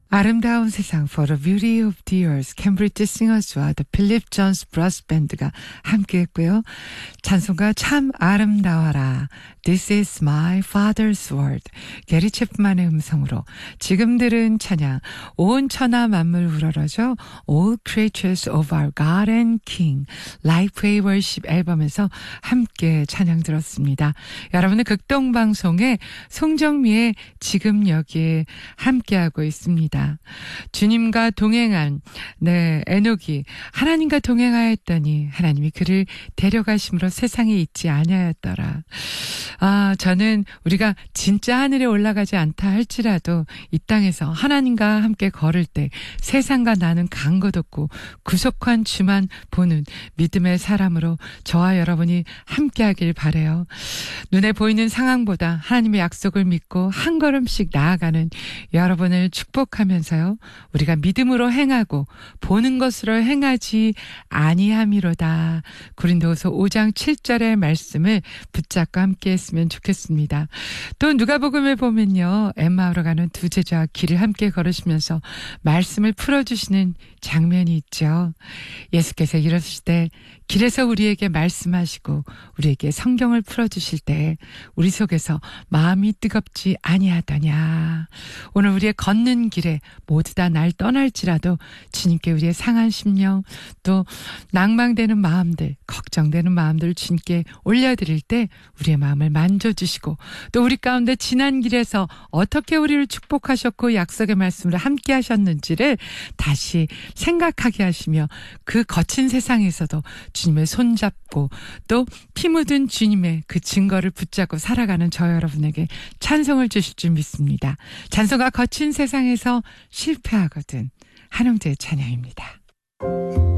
아름다운 세상 For the Beauty of the Earth 캠브리지 싱어스와 The 필립 존스 브라스 밴드가 함께했고요. 찬송가 참 아름다워라 This is my father's word 게리 챕만의 음성으로 지금 들은 찬양 온 천하 만물 우러러져 All creatures of our God and King Lifeway Worship 앨범에서 함께 찬양 들었습니다. 여러분은 극동방송의 송정미의 지금 여기에 함께하고 있습니다. 주님과 동행한 에녹이 하나님과 동행하였더니 하나님이 그를 데려가심으로 세상에 있지 아니하였더라. 저는 우리가 진짜 하늘에 올라가지 않다 할지라도 이 땅에서 하나님과 함께 걸을 때 세상과 나는 간 것 없고 구속한 주만 보는 믿음의 사람으로 저와 여러분이 함께하길 바라요. 눈에 보이는 상황보다 하나님의 약속을 믿고 한 걸음씩 나아가는 여러분을 축복하면서요. 우리가 믿음으로 행하고 보는 것으로 행하지 아니함이로다. 고린도후서 5장 7절의 말씀을 붙잡고 함께 했으면 좋겠습니다. 또 누가복음에 보면요. 엠마오로 가는 두 제자와 길을 함께 걸으시면서 말씀을 풀어주시는 장면이 있죠. 예수께서 이러실 때 길에서 우리에게 말씀하시고 우리에게 성경을 풀어주실 때 우리 속에서 마음이 뜨겁지 아니하더냐. 오늘 우리의 걷는 길에 모두 다 날 떠날지라도 주님께 우리의 상한 심령 또 낭망되는 마음들 걱정되는 마음들을 주님께 올려드릴 때 우리의 마음을 만져주시고 또 우리 가운데 지난 길에서 어떻게 우리를 축복하셨고 약속의 말씀으로 함께 하셨는지를 다시 생각하게 하시며 그 거친 세상에서도 주님의 손잡고 또 피 묻은 주님의 그 증거를 붙잡고 살아가는 저 여러분에게 찬송을 주실 줄 믿습니다. 찬송가 거친 세상에서 실패하거든 한웅재의 찬양입니다.